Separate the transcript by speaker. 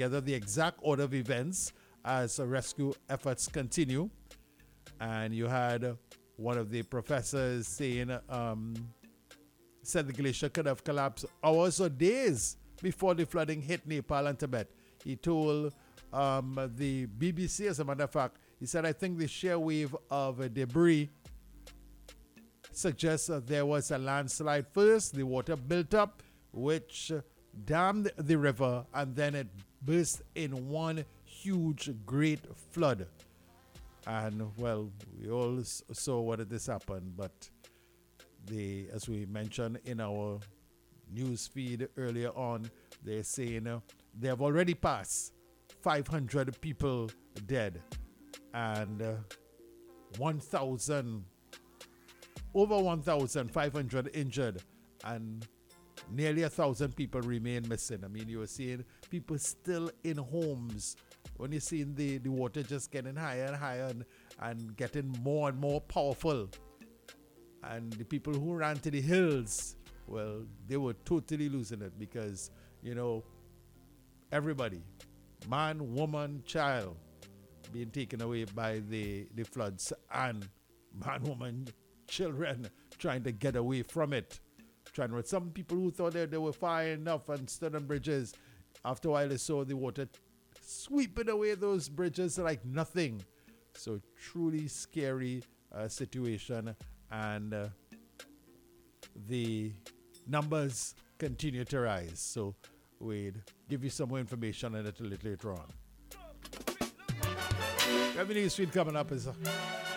Speaker 1: together the exact order of events as rescue efforts continue. And you had one of the professors saying, said the glacier could have collapsed hours or days before the flooding hit Nepal and Tibet. He told the BBC, as a matter of fact, he said, I think the sheer wave of debris suggests that there was a landslide first. The water built up, which dammed the river, and then it burst in one huge, great flood. And, well, we all saw what this happened, but as we mentioned in our news feed earlier on, they're saying they have already passed 500 people dead and over 1,500 injured, and nearly 1,000 people remain missing. I mean, you were seeing people still in homes when you're seeing the water just getting higher and higher and getting more and more powerful. And the people who ran to the hills, well, they were totally losing it because, everybody, man, woman, child, being taken away by the floods, and man, woman, children trying to get away from it. Some people who thought they were far enough and stood on bridges, after a while they saw the water sweeping away those bridges like nothing. So truly scary situation, and the numbers continue to rise. So we'll give you some more information on it a little later on. We have a news feed coming up.